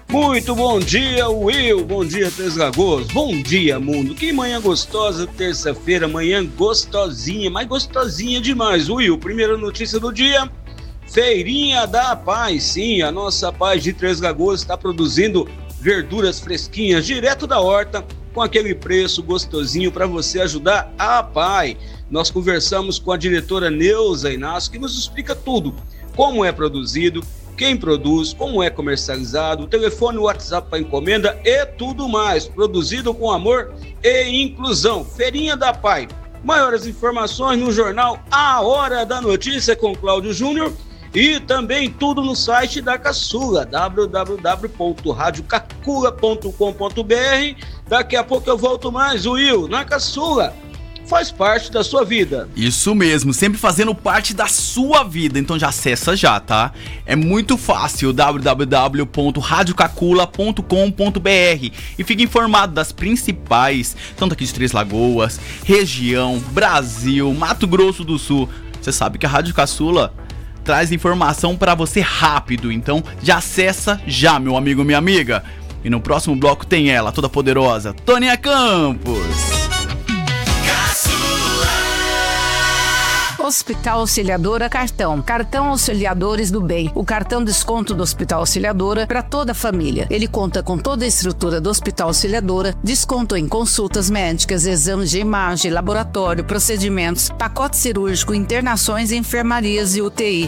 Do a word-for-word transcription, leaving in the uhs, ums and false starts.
Muito bom dia, Will. Bom dia, Três Lagoas. Bom dia, mundo. Que manhã gostosa, terça-feira, manhã gostosinha, mas gostosinha demais, Will. Primeira notícia do dia, Feirinha da Paz. Sim, a nossa Paz de Três Lagoas está produzindo verduras fresquinhas direto da horta com aquele preço gostosinho para você ajudar a Pai. Nós conversamos com a diretora Neuza Inácio, que nos explica tudo, como é produzido, quem produz, como é comercializado, o telefone, o WhatsApp para encomenda e tudo mais. Produzido com amor e inclusão. Feirinha da Pai. Maiores informações no jornal A Hora da Notícia com Cláudio Júnior e também tudo no site da Caçula, w w w ponto rádio cacula ponto com ponto b r. Daqui a pouco eu volto mais, Will, na Caçula. Faz parte da sua vida. Isso mesmo, sempre fazendo parte da sua vida. Então já acessa já, tá? É muito fácil, w w w ponto rádio cacula ponto com ponto b r, e fique informado das principais, tanto aqui de Três Lagoas, região, Brasil, Mato Grosso do Sul. Você sabe que a Rádio Caçula traz informação para você rápido, então já acessa já, meu amigo, minha amiga. E no próximo bloco tem ela, toda poderosa, Tônia Campos. Hospital Auxiliadora Cartão. Cartão Auxiliadores do Bem. O cartão desconto do Hospital Auxiliadora para toda a família. Ele conta com toda a estrutura do Hospital Auxiliadora, desconto em consultas médicas, exames de imagem, laboratório, procedimentos, pacote cirúrgico, internações, enfermarias e U T I.